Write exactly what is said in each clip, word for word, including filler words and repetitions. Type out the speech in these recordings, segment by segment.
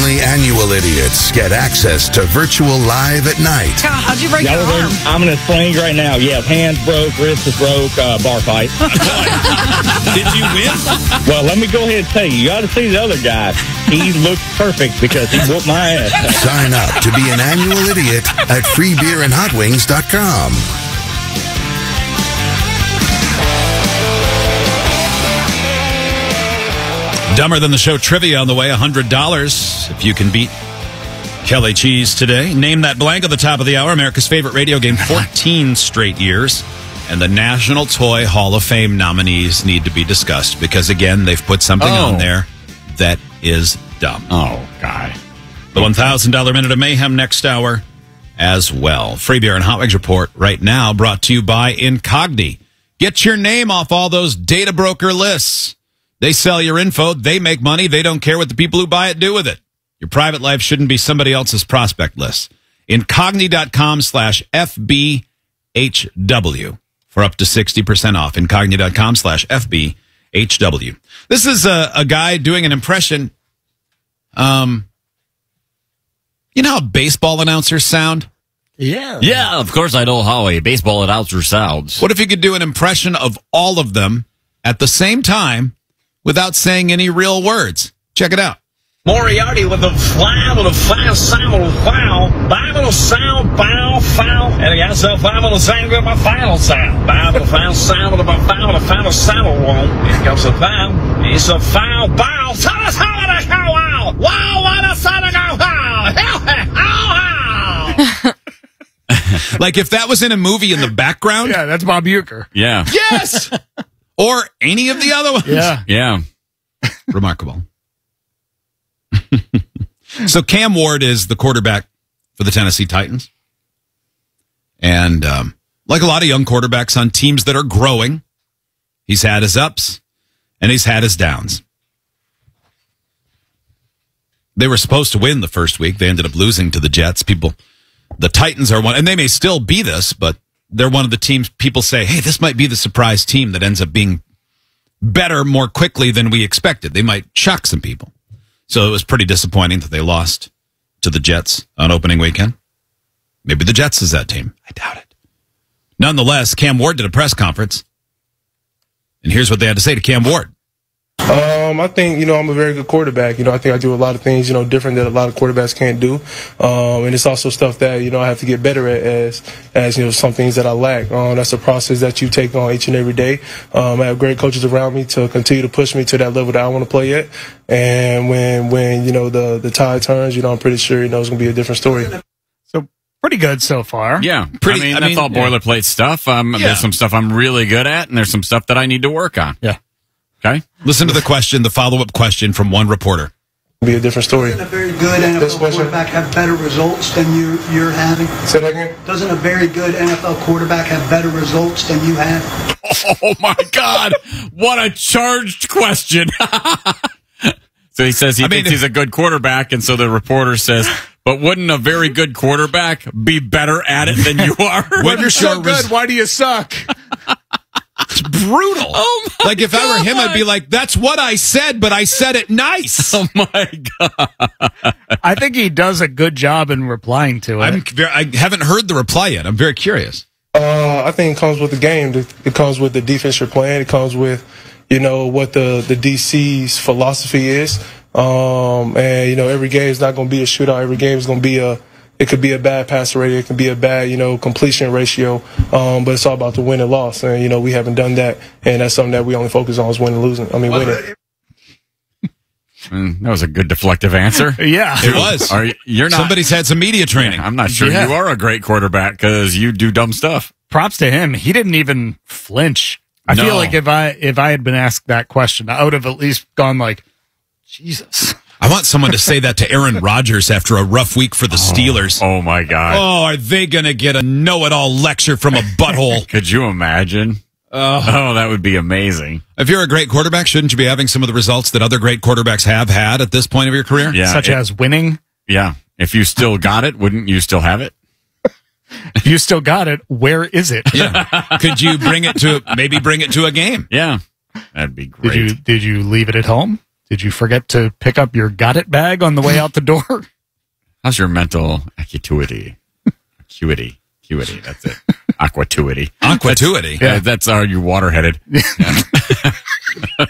Only annual idiots get access to Virtual Live at night. God, how'd you break your arm? I'm in a sling right now. Yeah, hands broke, wrist is broke, uh, bar fight. Did you win? Well, let me go ahead and tell you, you got to see the other guy. He looks perfect because he whooped my ass. Sign up to be an annual idiot at free beer and hot wings dot com. Dumber Than the Show trivia on the way, one hundred dollars if you can beat Kelly Cheese today. Name that blank at the top of the hour. America's favorite radio game, fourteen straight years. And the National Toy Hall of Fame nominees need to be discussed because, again, they've put something Oh. on there that is dumb. Oh, God. The one thousand dollars Minute of Mayhem next hour as well. Free Beer and Hot Wings Report right now brought to you by Incogni. Get your name off all those data broker lists. They sell your info. They make money. They don't care what the people who buy it do with it. Your private life shouldn't be somebody else's prospect list. Incogni.com slash FBHW for up to sixty percent off. Incogni.com slash FBHW. This is a, a guy doing an impression. Um, you know how baseball announcers sound? Yeah. Yeah, of course I know how a baseball announcer sounds. What if you could do an impression of all of them at the same time without saying any real words? Check it out. Moriarty with a fly, with a fast sound, with a foul. Bible sound, bow, foul. And he got himself five on the same with my final sound. Bible, foul, sound, with a foul, with a final sound, wrong. Here comes a foul. It's a foul, bow. Tell us how to go, wow. Wow, what a son of a wow. How, how. Like if that was in a movie in the background. Yeah, that's Bob Uecker. Yeah. Yes. Or any of the other ones. Yeah. Yeah. Remarkable. So Cam Ward is the quarterback for the Tennessee Titans. And um, like a lot of young quarterbacks on teams that are growing, he's had his ups and he's had his downs. They were supposed to win the first week. They ended up losing to the Jets. People, the Titans are one, and they may still be this, but they're one of the teams people say, hey, this might be the surprise team that ends up being better more quickly than we expected. They might shock some people. So it was pretty disappointing that they lost to the Jets on opening weekend. Maybe the Jets is that team. I doubt it. Nonetheless, Cam Ward did a press conference. And here's what they had to say to Cam Ward. Um, I think, you know, I'm a very good quarterback. You know, I think I do a lot of things, you know, different that a lot of quarterbacks can't do. Um, and it's also stuff that, you know, I have to get better at as, as you know, some things that I lack. Um, that's a process that you take on each and every day. Um, I have great coaches around me to continue to push me to that level that I want to play at. And when, when, you know, the, the tide turns, you know, I'm pretty sure, you know, it's going to be a different story. So pretty good so far. Yeah. Pretty- I mean, I that's mean, all boilerplate stuff. Um, Yeah. There's some stuff I'm really good at, and there's some stuff that I need to work on. Yeah. Okay? Listen to the question, the follow-up question from one reporter. Be a different story. Doesn't a very good N F This L question? quarterback have better results than you, you're having? Say that again? Doesn't a very good N F L quarterback have better results than you have? Oh, my God. What a charged question. So he says he I mean, thinks he's a good quarterback, and so the reporter says, but wouldn't a very good quarterback be better at it than you are? When you're So so good. Why do you suck? It's brutal. Oh, my Like if I were him, I'd be God. like, that's what I said, but I said it nice. Oh, my God. I think he does a good job in replying to it. I'm, ver- I haven't heard the reply yet. I'm very curious. Uh, I think it comes with the game. It comes with the defense you're playing. It comes with, you know, what the, the D C's philosophy is. Um, and, you know, every game is not going to be a shootout. Every game is going to be a, it could be a bad passer rating. It can be a bad, you know, completion ratio. Um, but it's all about the win and loss. And, you know, we haven't done that. And that's something that we only focus on is winning and losing. I mean, winning. Mm, that was a good deflective answer. yeah. It was. Are you, you're not. Somebody's had some media training. I'm not sure Yeah. you are a great quarterback because you do dumb stuff. Props to him. He didn't even flinch. I No. feel like if I if I had been asked that question, I would have at least gone like, Jesus. I want someone to say that to Aaron Rodgers after a rough week for the Steelers. Oh, my God. Oh, are they going to get a know-it-all lecture from a butthole? Could you imagine? Oh, that would be amazing. If you're a great quarterback, shouldn't you be having some of the results that other great quarterbacks have had at this point of your career? Yeah. Such it- as winning. Yeah. If you still got it, wouldn't you still have it? If you still got it, where is it? Yeah. Could you bring it to, maybe bring it to a game? Yeah. That'd be great. Did you did you leave it at home? Did you forget to pick up your got it bag on the way out the door? How's your mental acuity? Acuity. Acuity. That's it. Aquatuity. Aquatuity. Yeah, that's are you water-headed. Yeah.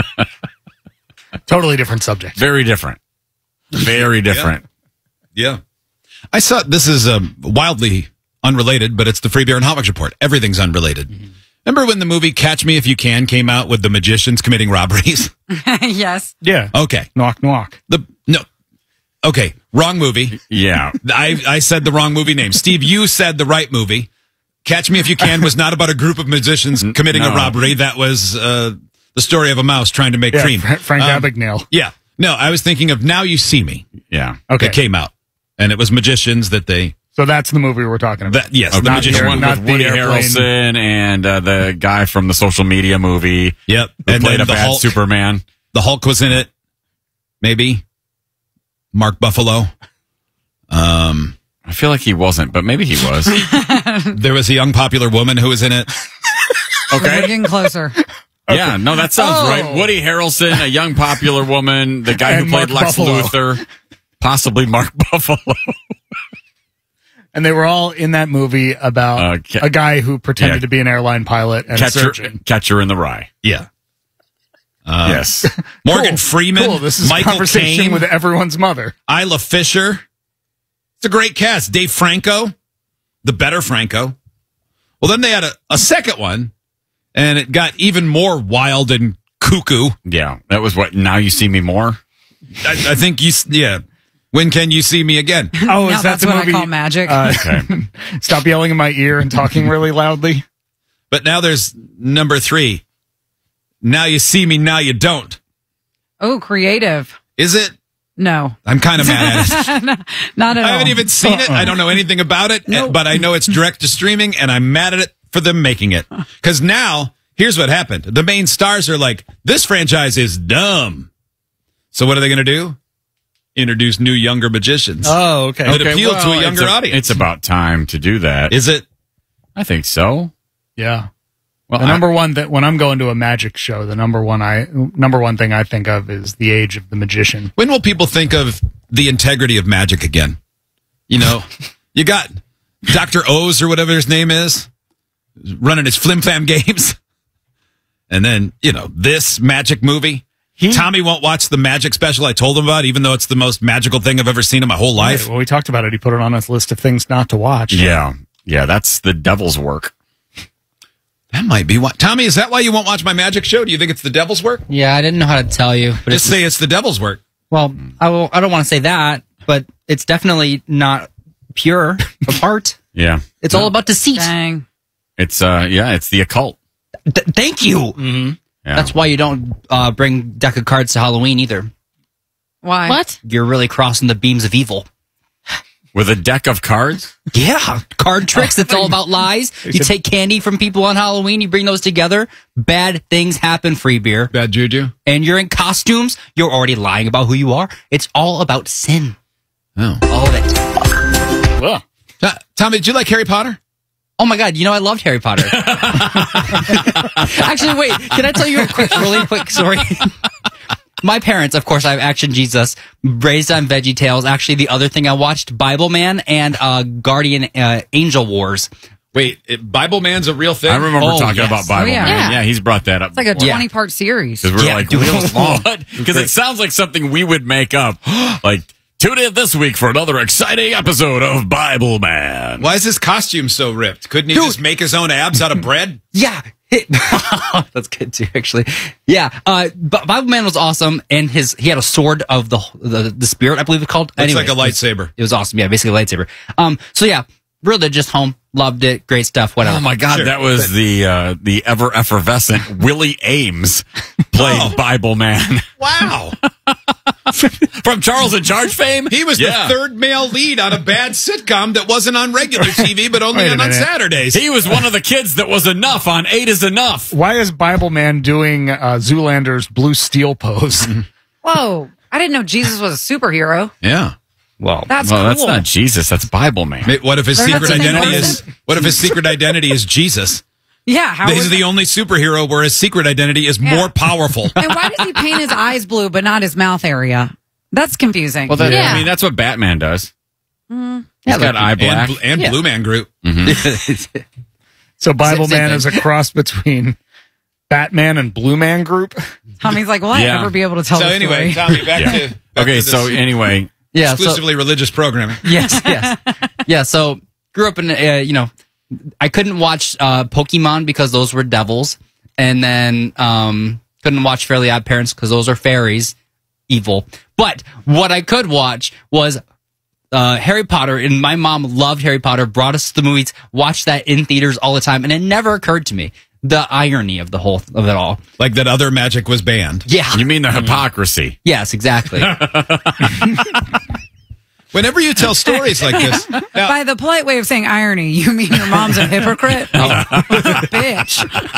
Totally different subject. Very different. Very different. Yeah. I saw, this is um, wildly unrelated, but it's the Free Beer and Hot Wings Report. Everything's unrelated. Mm-hmm. Remember when the movie Catch Me If You Can came out with the magicians committing robberies? Yes. Yeah. Okay. Knock, knock. The No. Okay. Wrong movie. Yeah. I, I said the wrong movie name. Steve, you said the right movie. Catch Me If You Can was not about a group of magicians committing No. a robbery. That was uh, the story of a mouse trying to make Yeah, cream. Fra- Frank Um, Abagnale. Yeah. No, I was thinking of Now You See Me. Yeah. Okay. That came out. And it was magicians that they... So that's the movie we're talking about. That, yes, Okay. the Not magician the- one not with the Woody airplane. Harrelson and uh, the guy from the Social Media movie. Yep. Who And played then a the bad Hulk. Superman. The Hulk was in it. Maybe. Mark Buffalo. Um, I feel like he wasn't, but maybe he was. there was a young popular woman who was in it. We're Okay. getting closer. Yeah, no, that sounds Oh. right. Woody Harrelson, a young popular woman, the guy And who played Mark Lex Buffalo. Luthor, possibly Mark Buffalo. And they were all in that movie about Uh, ca- a guy who pretended yeah. to be an airline pilot and a Catcher, surgeon. Catcher in the Rye. Yeah. yes. Morgan Cool. Freeman. Cool. This is a Michael conversation Caine. with everyone's mother. Isla Fisher. It's a great cast. Dave Franco. The better Franco. Well, then they had a, a second one, and it got even more wild and cuckoo. Yeah, that was what, Now You See Me More? I, I think you, s- yeah. When can you see me again? Oh, Now is that that's the what movie? I call magic. Uh, Okay. Stop yelling in my ear and talking really loudly. But now there's number three. Now you see me, now you don't. oh, creative. Is it? No, I'm kind of mad at it. not at I all. haven't even seen it. I don't know anything about it, Nope. but I know it's direct to streaming, and I'm mad at it for them making it. Because now, here's what happened. The main stars are like, this franchise is dumb. So what are they going to do? Introduce new younger magicians. Oh, okay. That appeal to a younger it's audience. It's about time to do that. Is it? I think so. Yeah. Well, The I- number one that when I'm going to a magic show, the number one I number one thing I think of is the age of the magician. When will people think of the integrity of magic again? You know, you got Doctor Oz or whatever his name is running his flim flam games. And then, you know, this magic movie. Tommy won't watch the magic special I told him about, even though it's the most magical thing I've ever seen in my whole life. Well, we talked about it. He put it on his list of things not to watch. Yeah. Yeah, that's the devil's work. That might be why. Tommy, is that why you won't watch my magic show? Do you think it's the devil's work? Yeah, I didn't know how to tell you, but Just it's, say it's the devil's work. well, I, will, I don't want to say that, but it's definitely not pure of heart. Yeah. It's all about deceit. Dang. It's, uh, yeah, it's the occult. Th- thank you. Mm-hmm. Yeah. That's why you don't uh, bring deck of cards to Halloween either. Why? What? You're really crossing the beams of evil. With a deck of cards? Yeah, card tricks. It's all about lies. You take candy from people on Halloween. You bring those together. Bad things happen. Free beer. Bad juju. And you're in costumes. You're already lying about who you are. It's all about sin. Oh. All of it. Well, Uh, Tommy, did you like Harry Potter? Oh my God, you know I loved Harry Potter. Actually, wait, can I tell you a quick, really quick story? My parents, of course, I have Action Jesus, raised on Veggie Tales. Actually, the other thing I watched, Bible Man and uh, Guardian uh, Angel Wars. Wait, it, Bible Man's a real thing? I remember Oh, talking yes. about Bible Oh, yeah. Man. Yeah. Yeah, he's brought that up. It's like a before. Yeah. twenty-part series. Because we're Yeah, like, dude, it was long. Because it sounds like something we would make up. Like, tune in this week for another exciting episode of Bible Man. Why is his costume so ripped? Couldn't he Dude. just make his own abs out of bread? Yeah. That's good too, actually. Yeah. Uh, B- Bible Man was awesome. And his, he had a sword of the, the, the spirit, I believe it's called. Looks Anyway, like a lightsaber. It was awesome. Yeah, basically a lightsaber. Um, so yeah, religious home. Loved it. Great stuff. Whatever. Oh my God, Sure. that was the uh, the ever effervescent Willie Ames played Oh. Bible Man Wow. from Charles in Charge fame. He was Yeah. the third male lead on a bad sitcom that wasn't on regular T V, but only Wait a on, on minute. Saturdays. He was one of the kids that was enough on Eight is Enough. why is Bible Man doing uh, Zoolander's blue steel pose? Whoa. I didn't know Jesus was a superhero. Yeah. Well, That's well, cool. that's not Jesus. That's Bible Man. What if his They're not secret the same identity person. is? What if his secret identity is Jesus? Yeah, how He's is- the only superhero where his secret identity is Yeah. more powerful. And why does he paint his eyes blue but not his mouth area? That's confusing. Well, that, Yeah. I mean, that's what Batman does. Mm. He's got eye black. And, and Yeah. Blue Man Group. So Bible Same Man thing. is a cross between Batman and Blue Man Group. Tommy's like, will I Yeah. ever be able to tell So the anyway, story? Tommy, back Yeah. to back Okay, to so this anyway, Yeah. So, exclusively religious programming. yes, yes. Yeah, so grew up in, uh, you know, I couldn't watch uh, Pokemon because those were devils. And then um, couldn't watch Fairly Odd Parents because those are fairies, evil. But what I could watch was uh, Harry Potter. And my mom loved Harry Potter, brought us to the movies, watched that in theaters all the time. And it never occurred to me the irony of the whole of it all. Like that other magic was banned. Yeah. you mean the hypocrisy? Yes, exactly. Whenever you tell stories like this, now, By the polite way of saying irony, you mean your mom's a hypocrite? Oh, bitch.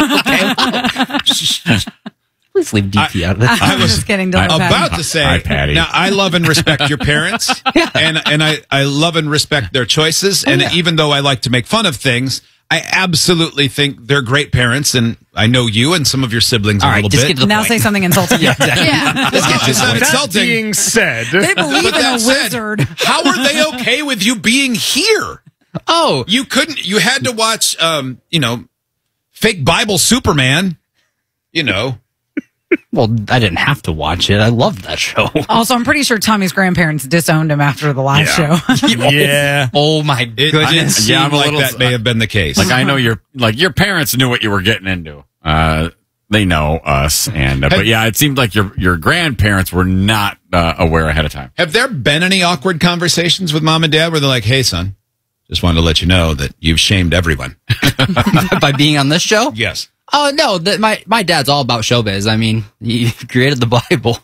Please leave D P out of this. I I'm was just kidding. Don't about offend. to say, Hi, Patty. now I love and respect your parents, and and I, I love and respect their choices. Oh, And yeah. even though I like to make fun of things, I absolutely think they're great parents. And I know you and some of your siblings All a right, little just bit. get to the Now point. say something insulting. Yeah. Well, it's not That insulting. being said, They believe But in a that said, wizard. how are they okay with you being here? Oh, You couldn't. You had to watch, um, you know, fake Bible Superman. You know, well, I didn't have to watch it. I loved that show. Also, I'm pretty sure Tommy's grandparents disowned him after the live Yeah. show. yeah. Oh my it didn't goodness. seem Yeah, I'm a like little- that may have been the case. Like I know your like your parents knew what you were getting into. Uh, they know us, and uh, but yeah, it seemed like your your grandparents were not uh, aware ahead of time. Have there been any awkward conversations with mom and dad where they're like, "Hey, son, just wanted to let you know that you've shamed everyone." By being on this show? Yes. Oh no, that my my dad's all about showbiz. I mean, he created the Bible.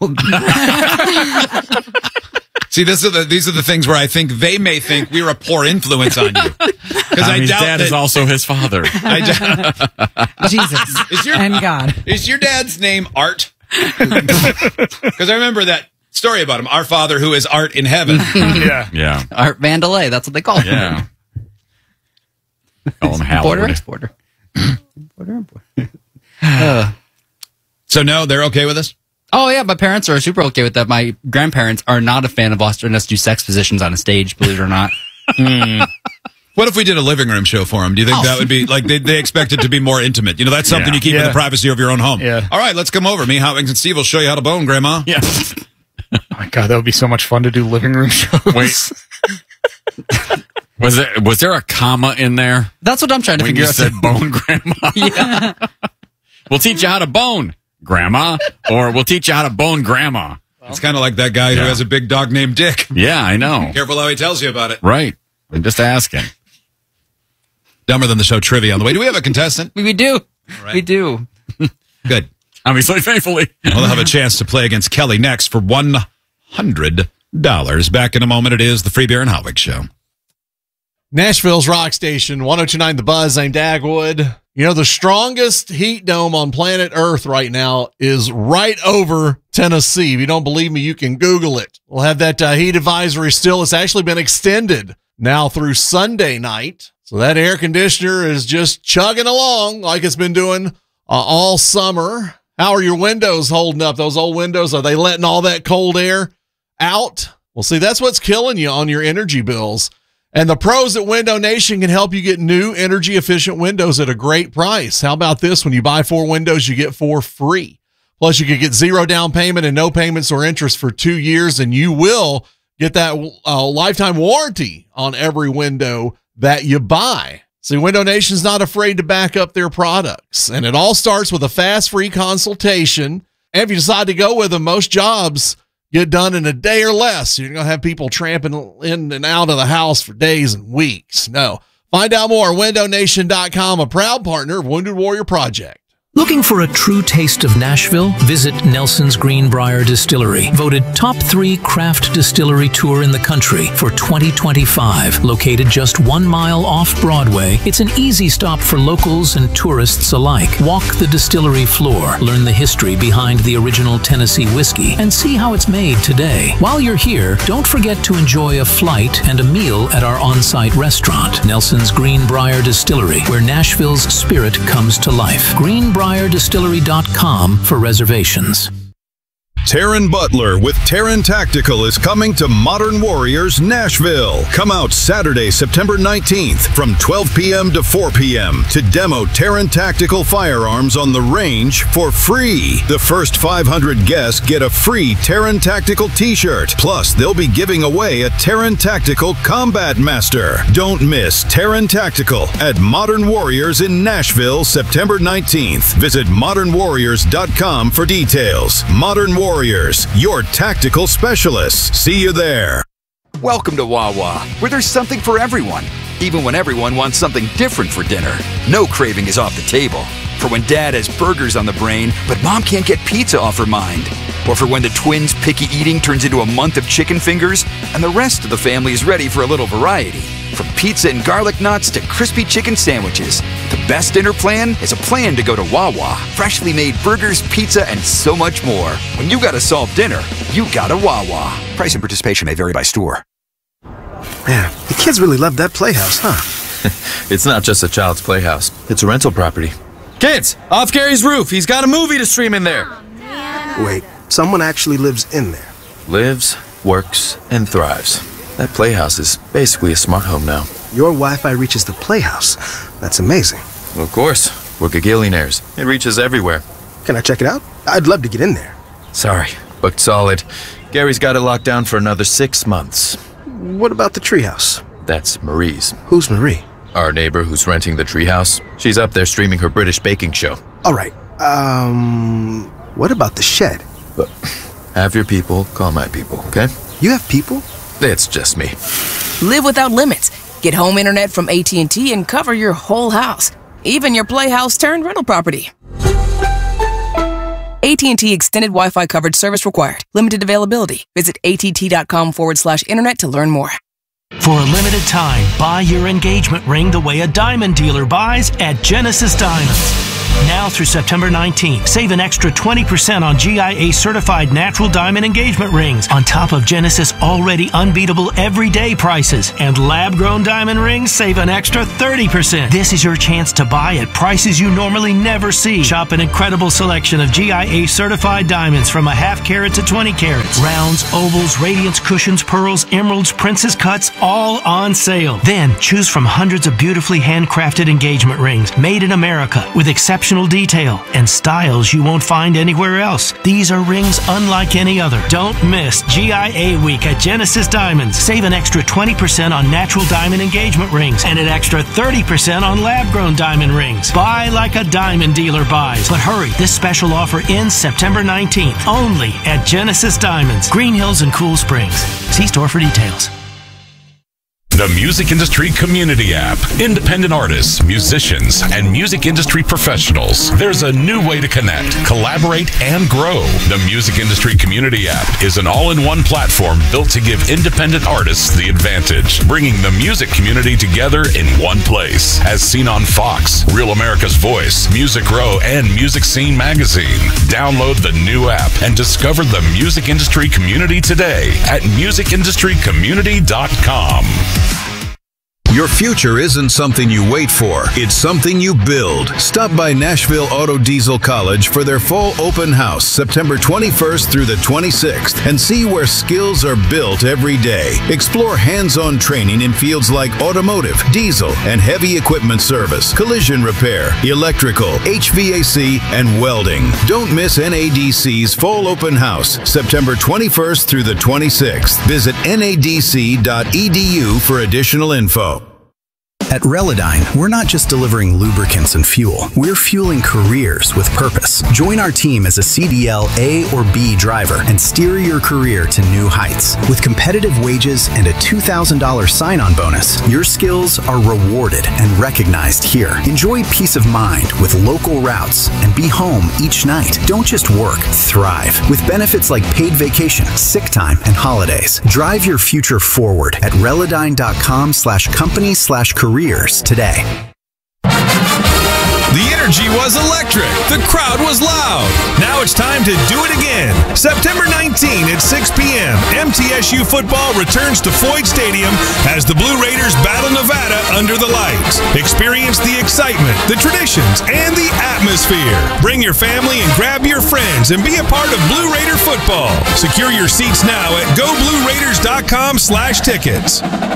See, this are the these are the things where I think they may think we're a poor influence on you because I Tommy's doubt dad that. is also his father. I doubt- Jesus Is your- and God. Is your dad's name Art? Because I remember that story about him, our Father who is Art in heaven. Yeah. Yeah, Art Vandelay, that's what they call him. yeah. Call him Border Howard. exporter. Border importer. Uh, So no, they're okay with us. oh yeah, my parents are super okay with that. My grandparents are not a fan of watching us do sex positions on a stage, believe it or not. What if we did a living room show for them? Do you think Oh. that would be like they, they expect it to be more intimate? You know, that's something Yeah. you keep in Yeah. the privacy of your own home. Yeah. All right, let's come over. Me, Hot Wings, and Steve will show you how to bone, Grandma. Yeah. Oh my God, that would be so much fun to do living room shows. Wait. Was there was there a comma in there That's what I'm trying to when figure you out. said bone, Grandma? yeah. We'll teach you how to bone, Grandma, or we'll teach you how to bone, Grandma. It's kind of like that guy who Yeah. has a big dog named Dick. Yeah, I know. Careful how he tells you about it. Right. I'm just asking. Dumber than the show trivia on the way. Do we have a contestant? We, we do. right. We do. Good. Obviously, faithfully. We'll have a chance to play against Kelly next for one hundred dollars. Back in a moment. It is the Free Beer and Hot Wings Show. Nashville's Rock Station, one oh two point nine The Buzz. I'm Dagwood. You know, the strongest heat dome on planet Earth right now is right over Tennessee. If you don't believe me, you can Google it. We'll have that uh, heat advisory still. It's actually been extended now through Sunday night. So that air conditioner is just chugging along like it's been doing uh, all summer. How are your windows holding up? Those old windows, are they letting all that cold air out? Well, see, that's what's killing you on your energy bills. And the pros at Window Nation can help you get new energy efficient windows at a great price. How about this? When you buy four windows, you get four free. Plus, you can get zero down payment and no payments or interest for two years, and you will get that uh, lifetime warranty on every window that you buy. See, Window Nation's not afraid to back up their products, and it all starts with a fast, free consultation. And if you decide to go with them, most jobs get done in a day or less. You're going to have people tramping in and out of the house for days and weeks. No. Find out more at window nation dot com, a proud partner of Wounded Warrior Project. Looking for a true taste of Nashville? Visit Nelson's Greenbrier Distillery, voted top three craft distillery tour in the country for twenty twenty-five. Located just one mile off Broadway, it's an easy stop for locals and tourists alike. Walk the distillery floor, learn the history behind the original Tennessee whiskey, and see how it's made today. While you're here, don't forget to enjoy a flight and a meal at our on-site restaurant, Nelson's Greenbrier Distillery, where Nashville's spirit comes to life. Greenbrier Distillery dot com for reservations. Taryn Butler with Taryn Tactical is coming to Modern Warriors Nashville. Come out Saturday, September nineteenth from twelve p.m. to four p.m. to demo Taryn Tactical firearms on the range for free. The first five hundred guests get a free Taryn Tactical t-shirt. Plus, they'll be giving away a Taryn Tactical Combat Master. Don't miss Taryn Tactical at Modern Warriors in Nashville, September nineteenth. Visit modern warriors dot com for details. Modern Warriors Warriors, your tactical specialists. See you there. Welcome to Wawa, where there's something for everyone. Even when everyone wants something different for dinner, no craving is off the table. For when dad has burgers on the brain, but mom can't get pizza off her mind. Or for when the twins' picky eating turns into a month of chicken fingers, and the rest of the family is ready for a little variety. From pizza and garlic knots to crispy chicken sandwiches, the best dinner plan is a plan to go to Wawa. Freshly made burgers, pizza, and so much more. When you gotta solve dinner, you gotta Wawa. Price and participation may vary by store. Man, the kids really love that playhouse, huh? It's not just a child's playhouse. It's a rental property. Kids, off Gary's roof. He's got a movie to stream in there. Wait, someone actually lives in there? Lives, works, and thrives. That playhouse is basically a smart home now. Your Wi-Fi reaches the playhouse. That's amazing. Well, of course. We're gagillionaires. It reaches everywhere. Can I check it out? I'd love to get in there. Sorry, booked solid. Gary's got it locked down for another six months. What about the treehouse? That's Marie's. Who's Marie? Our neighbor who's renting the treehouse. She's up there streaming her British baking show. All right. Um, what about the shed? But have your people call my people, okay? You have people? It's just me. Live without limits. Get home internet from A T and T and cover your whole house. Even your playhouse turned rental property. A T and T extended Wi-Fi coverage service required. Limited availability. Visit att.com forward slash internet to learn more. For a limited time, buy your engagement ring the way a diamond dealer buys at Genesis Diamonds. Now through September nineteenth, save an extra twenty percent on G I A-certified natural diamond engagement rings on top of Genesis' already unbeatable everyday prices. And lab-grown diamond rings save an extra thirty percent. This is your chance to buy at prices you normally never see. Shop an incredible selection of G I A-certified diamonds from a half carat to twenty carats. Rounds, ovals, radiance, cushions, pearls, emeralds, princess cuts, all on sale. Then choose from hundreds of beautifully handcrafted engagement rings made in America with exceptional detail and styles you won't find anywhere else. These are rings unlike any other. Don't miss G I A Week at Genesis Diamonds. Save an extra twenty percent on natural diamond engagement rings and an extra thirty percent on lab-grown diamond rings. Buy like a diamond dealer buys. But hurry, this special offer ends September nineteenth only at Genesis Diamonds, Green Hills and Cool Springs. See store for details. The Music Industry Community App. Independent artists, musicians, and music industry professionals. There's a new way to connect, collaborate, and grow. The Music Industry Community App is an all-in-one platform built to give independent artists the advantage, bringing the music community together in one place. As seen on Fox, Real America's Voice, Music Row, and Music Scene Magazine. Download the new app and discover the music industry community today at music industry community dot com. Your future isn't something you wait for, it's something you build. Stop by Nashville Auto Diesel College for their fall open house September twenty-first through the twenty-sixth and see where skills are built every day. Explore hands-on training in fields like automotive, diesel, and heavy equipment service, collision repair, electrical, H V A C, and welding. Don't miss N A D C's fall open house September twenty-first through the twenty-sixth. Visit N A D C dot E D U for additional info. At Relodyne, we're not just delivering lubricants and fuel. We're fueling careers with purpose. Join our team as a C D L A or B driver and steer your career to new heights. With competitive wages and a two thousand dollars sign-on bonus, your skills are rewarded and recognized here. Enjoy peace of mind with local routes and be home each night. Don't just work, thrive. With benefits like paid vacation, sick time, and holidays. Drive your future forward at Relodyne.com slash company slash careers today. The energy was electric. The crowd was loud. Now it's time to do it again. September nineteenth at six p.m., M T S U football returns to Floyd Stadium as the Blue Raiders battle Nevada under the lights. Experience the excitement, the traditions, and the atmosphere. Bring your family and grab your friends and be a part of Blue Raider football. Secure your seats now at go blue raiders dot com slash tickets.